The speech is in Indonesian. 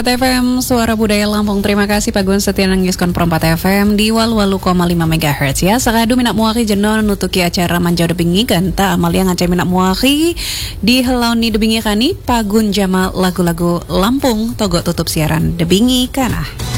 FM Suara Budaya Lampung. Terima kasih Pak Gun setia nangiskon perempat FM di walu 5 MHz ya. Sakadu minak muaki jenon nutuki acara manjau debingi ganta amal yang ngacai minak muaki di helauni debingi kani Pak Gun Jamal lagu-lagu Lampung togok tutup siaran debingi kanah.